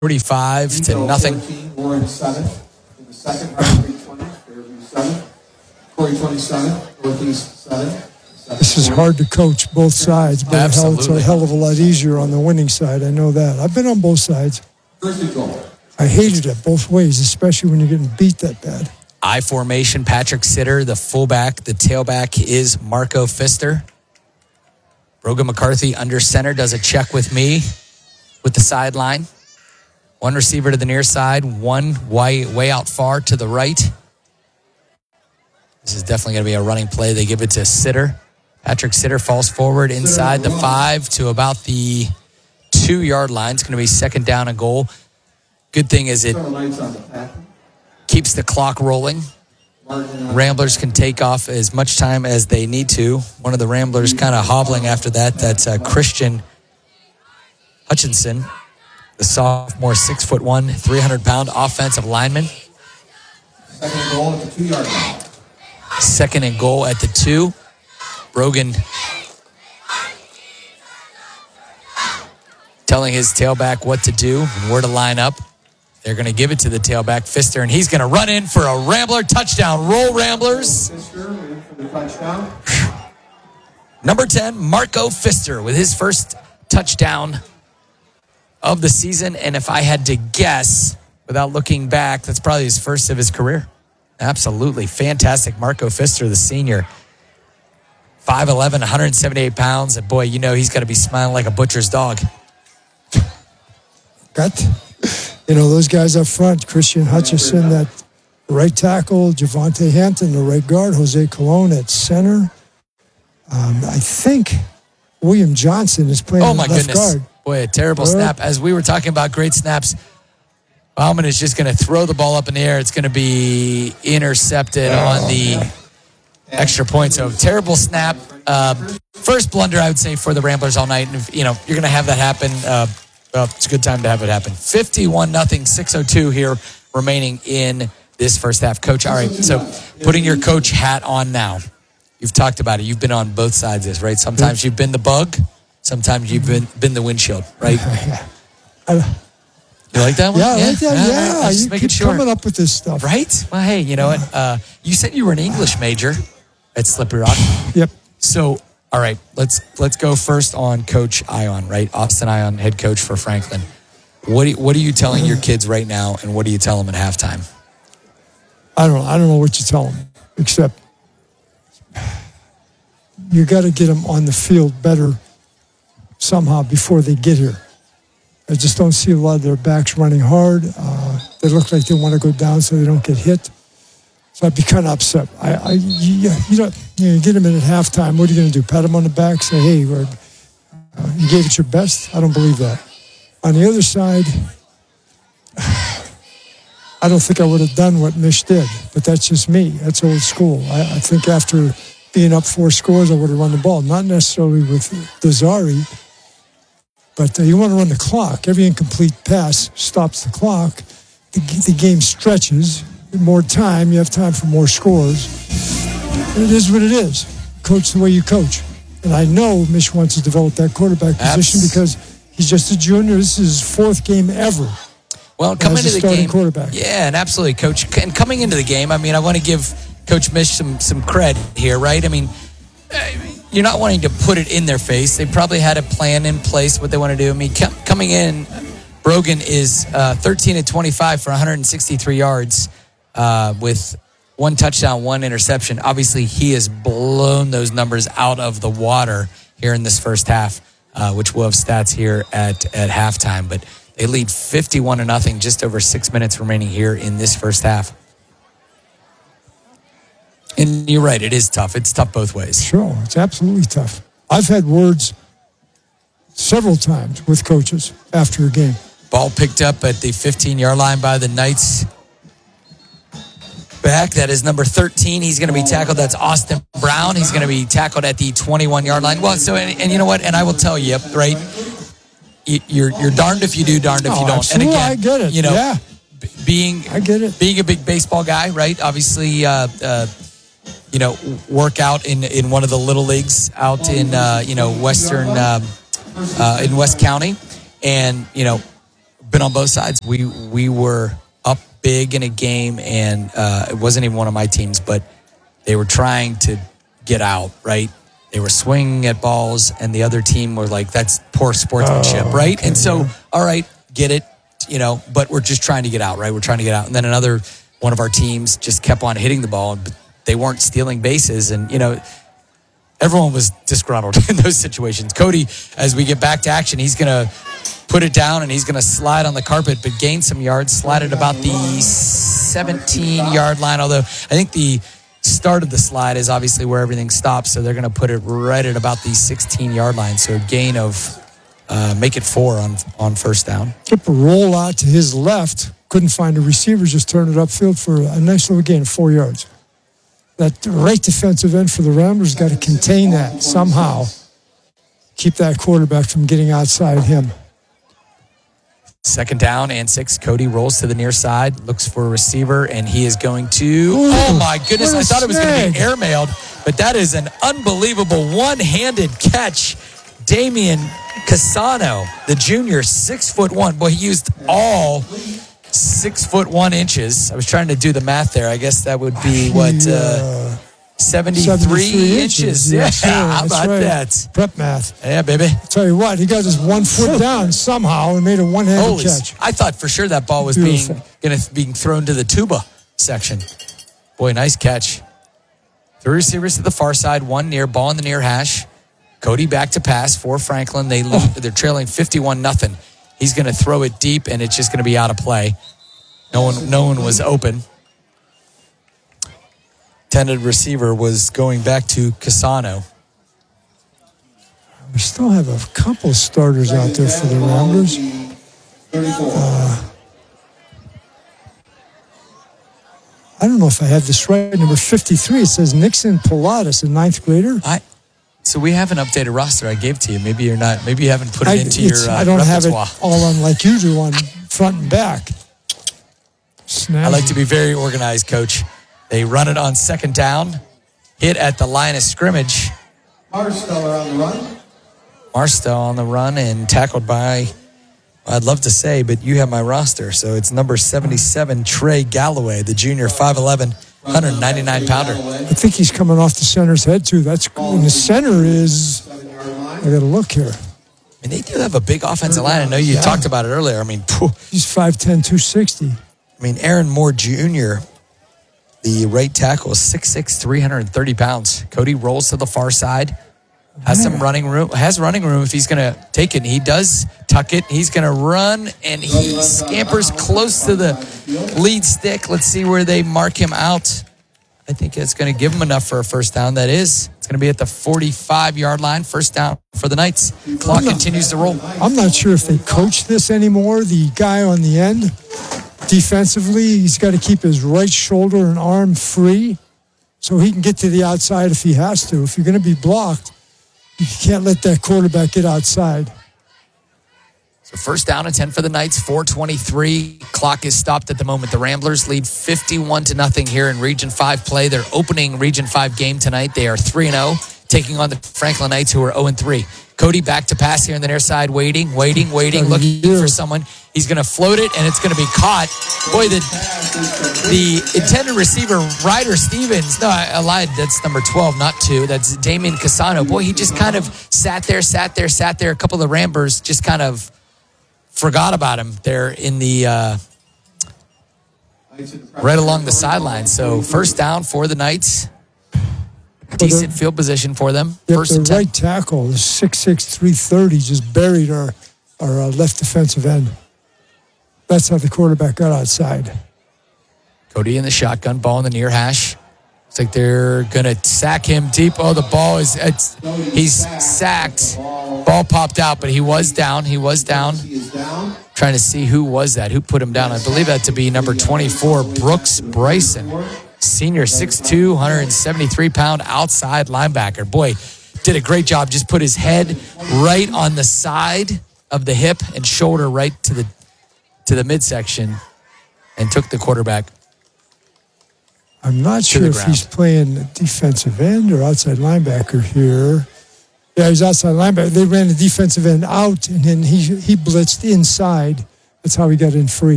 45 to nothing. 14, Warren 7. In the second round, 320, Fairview 7. Corey 27, Northeast 7. This is hard to coach both sides, but it's a hell of a lot easier on the winning side. I know that. I've been on both sides. First and goal. I hated it both ways, especially when you're getting beat that bad. I formation, Patrick Sitter, the fullback. The tailback is Marco Pfister. Brogan McCarthy under center does a check with me with the sideline. One receiver to the near side, one way out far to the right. This is definitely going to be a running play. They give it to Sitter. Patrick Sitter falls forward inside the 5 to about the 2-yard line. It's going to be second down and goal. Good thing is it keeps the clock rolling. Ramblers can take off as much time as they need to. One of the Ramblers kind of hobbling after that. That's Christian Hutchinson, the sophomore, 6'1", 300-pound offensive lineman. Second and goal at the 2-yard line. Second and goal at the 2. Brogan telling his tailback what to do and where to line up. They're going to give it to the tailback, Pfister, and he's going to run in for a Rambler touchdown. Roll, Ramblers. Pfister in for the touchdown. Number 10, Marco Pfister with his first touchdown of the season. And if I had to guess, without looking back, that's probably his first of his career. Absolutely fantastic. Marco Pfister, the senior. 5'11", 178 pounds. And boy, you know he's going to be smiling like a butcher's dog. Those guys up front, Christian Hutchison, that right tackle, Javante Hampton, the right guard, Jose Colon at center. I think William Johnson is playing left guard. Boy, a terrible snap. As we were talking about great snaps, Bauman is just going to throw the ball up in the air. It's going to be intercepted on the extra point. So terrible snap. First blunder, I would say, for the Ramblers all night. And if, you're going to have that happen, it's a good time to have it happen. 51-0, 6:02 here remaining in this first half. Coach, all right, so putting your coach hat on now. You've talked about it. You've been on both sides of this, right? Sometimes you've been the bug. Sometimes you've been the windshield, right? You like that one? Yeah, I like that. Yeah, just you making keep sure. coming up with this stuff. Right? Well, hey, you know what? You said you were an English major at Slippery Rock. Yep. So, all right, let's go first on Coach Ion, right? Austin Ion, head coach for Franklin. What are you telling your kids right now, and what do you tell them at halftime? I don't know what you tell them, except you got to get them on the field better somehow before they get here. I just don't see a lot of their backs running hard. They look like they want to go down so they don't get hit. So I'd be kind of upset. You get them in at halftime. What are you going to do? Pat them on the back, say, "Hey, you gave it your best." I don't believe that. On the other side, I don't think I would have done what Mish did, but that's just me. That's old school. I think after being up 4 scores, I would have run the ball. Not necessarily with Desari, but you want to run the clock. Every incomplete pass stops the clock. The game stretches. More time, you have time for more scores. And it is what it is. Coach the way you coach. And I know Mish wants to develop that quarterback position because he's just a junior. This is his 4th game ever. Well, coming into the game, quarterback. Yeah, and absolutely, Coach. And coming into the game, I mean, I want to give Coach Mish some cred here, right? I mean, you're not wanting to put it in their face. They probably had a plan in place, what they want to do. I mean, coming in, Brogan is 13-25 for 163 yards with 1 touchdown, 1 interception. Obviously, he has blown those numbers out of the water here in this first half, which we'll have stats here at halftime. But they lead 51-0, just over 6 minutes remaining here in this first half. And you're right, it is tough. It's tough both ways. Sure, it's absolutely tough. I've had words several times with coaches after a game. Ball picked up at the 15-yard line by the Knights back. That is number 13. He's going to be tackled. That's Austin Brown. He's going to be tackled at the 21-yard line. Well, so, and you know what? And I will tell you, right, you're darned if you do, darned if you don't. Absolutely. And again, I get it. Yeah. I get it. Being a big baseball guy, right? Obviously, work out in one of the little leagues out in, Western, in West County. And, been on both sides. We were up big in a game, and it wasn't even one of my teams, but they were trying to get out, right? They were swinging at balls, and the other team were like, that's poor sportsmanship, right? Okay, and so, all right, get it, but we're just trying to get out, right? We're trying to get out. And then another one of our teams just kept on hitting the ball, but they weren't stealing bases. And, everyone was disgruntled in those situations. Cody, as we get back to action, he's going to put it down, and he's going to slide on the carpet, but gain some yards, slide at about the 17-yard line, although I think the start of the slide is obviously where everything stops, so they're going to put it right at about the 16-yard line, so a gain of make it 4 on first down. Kept a roll out to his left, couldn't find a receiver, just turned it upfield for a nice little gain of 4 yards. That right defensive end for the Ramblers got to contain that somehow, keep that quarterback from getting outside him. Second down and 6. Cody rolls to the near side, looks for a receiver, and he is going to... Oh, my goodness. I thought it was going to be airmailed, but that is an unbelievable one-handed catch. Damian Casano, the junior, 6'1". Boy, he used all 6'1" inches. I was trying to do the math there. I guess that would be, 73 inches. Yeah, how about that? Prep math. Yeah, baby. I'll tell you what, he got his 1 foot down somehow and made a one-handed catch. I thought for sure that ball was being thrown to the tuba section. Boy, nice catch. 3 receivers to the far side, 1 near, ball in the near hash. Cody back to pass for Franklin. They're trailing 51-0. He's going to throw it deep, and it's just going to be out of play. No one was open. Intended receiver was going back to Casano. We still have a couple starters out there for the Ramblers. I don't know if I have this right. Number 53, it says Nixon Pilatus, a 9th grader. So we have an updated roster I gave to you. Maybe you're not. Maybe you haven't put it into your I don't repertoire. have it all on like you do on front and back. Snazzy. I like to be very organized, Coach. They run it on second down, hit at the line of scrimmage. Marsteller on the run. Marsteller on the run and tackled by, I'd love to say, but you have my roster. So it's number 77, Trey Galloway, the junior, 5'11", 199-pounder. I think he's coming off the center's head, too. That's and the center is, I got to look here. I mean, they do have a big offensive line. I know you talked about it earlier. I mean, he's 5'10", 260. I mean, Aaron Moore Jr., the right tackle, is 6'6", 330 pounds. Cody rolls to the far side. Has some running room. Has running room if he's going to take it. He does tuck it. He's going to run, and he scampers close to the lead stick. Let's see where they mark him out. I think it's going to give him enough for a first down. That is. It's going to be at the 45-yard line. First down for the Knights. Clock continues to roll. I'm not sure if they coach this anymore. The guy on the end, defensively, he's got to keep his right shoulder and arm free so he can get to the outside if he has to. If you're going to be blocked, you can't let that quarterback get outside. So first down and 10 for the Knights, 4:23. Clock is stopped at the moment. The Ramblers lead 51-0 here in Region 5 play. Their opening Region 5 game tonight. They are 3-0, taking on the Franklin Knights, who are 0-3. Cody back to pass here on the near side, waiting, looking for someone. He's going to float it, and it's going to be caught. Boy, the intended receiver, Ryder Stevens. No, I lied. That's number 12, not 2. That's Damian Casano. Boy, he just kind of sat there. A couple of the Ramblers just kind of forgot about him there in the right along the sideline. So first down for the Knights. Decent field position for them. First and 10. Right tackle, the 6'6", 330, just buried our left defensive end. That's how the quarterback got outside. Cody in the shotgun, ball in the near hash. Looks like they're going to sack him deep. Oh, the ball he's sacked. Ball popped out, but he was down. Trying to see who was that, who put him down. I believe that to be number 24, Brooks Bryson. Senior, 6'2", 173-pound outside linebacker. Boy, did a great job. Just put his head right on the side of the hip and shoulder right to the midsection and took the quarterback. I'm not sure if he's playing defensive end or outside linebacker here. Yeah, he's outside linebacker. They ran the defensive end out, and then he blitzed inside That's how he got in free.